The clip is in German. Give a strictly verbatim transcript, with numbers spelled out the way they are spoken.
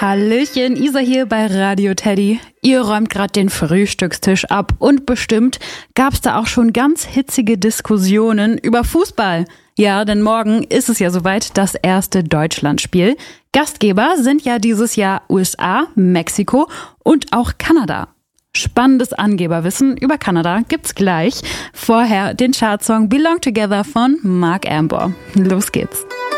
Hallöchen, Isa hier bei Radio Teddy. Ihr räumt gerade den Frühstückstisch ab und bestimmt gab's da auch schon ganz hitzige Diskussionen über Fußball. Ja, denn morgen ist es ja soweit, das erste Deutschlandspiel. Gastgeber sind ja dieses Jahr U S A, Mexiko und auch Kanada. Spannendes Angeberwissen über Kanada gibt's gleich. Vorher den Chartsong Belong Together von Mark Amber. Los geht's.